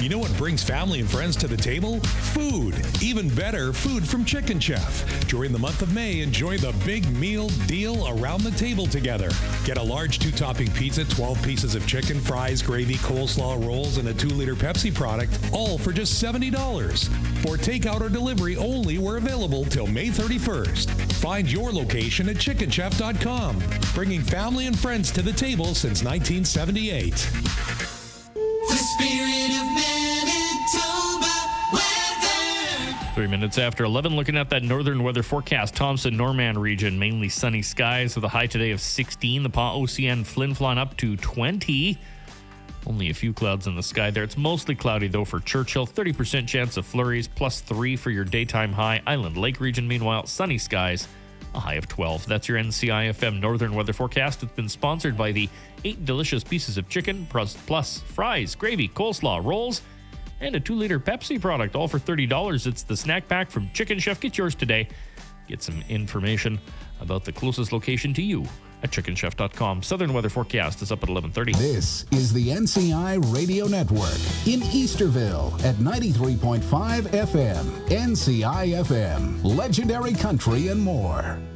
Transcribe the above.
You know what brings family and friends to the table? Food. Even better, food from Chicken Chef. During the month of May, enjoy the big meal deal around the table together. Get a large 2-topping pizza, 12 pieces of chicken, fries, gravy, coleslaw, rolls, and a 2-liter Pepsi product, all for just $70. For takeout or delivery only, we're available till May 31st. Find your location at chickenchef.com. Bringing family and friends to the table since 1978. The spirit of Manitoba weather. 3 minutes after 11, looking at that northern weather forecast. Thompson, Norman region, mainly sunny skies with a high today of 16. The Pas-Océan, Flin Flon up to 20. Only a few clouds in the sky there. It's mostly cloudy, though, for Churchill. 30% chance of flurries, +3 for your daytime high. Island Lake region, meanwhile, sunny skies, a high of 12. That's your NCIFM Northern Weather Forecast. It's been sponsored by the 8 delicious pieces of chicken, plus fries, gravy, coleslaw, rolls, and a 2-liter Pepsi product, all for $30. It's the snack pack from Chicken Chef. Get yours today. Get some information about the closest location to you at chickenchef.com. Southern Weather Forecast is up at 11:30. This is the NCI Radio Network in Easterville at 93.5 FM. NCI FM, legendary country and more.